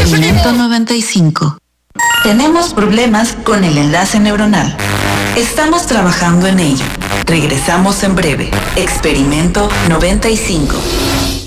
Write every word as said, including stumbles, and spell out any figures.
Experimento noventa y cinco. Tenemos problemas con el enlace neuronal. Estamos trabajando en ello. Regresamos en breve. Experimento noventa y cinco.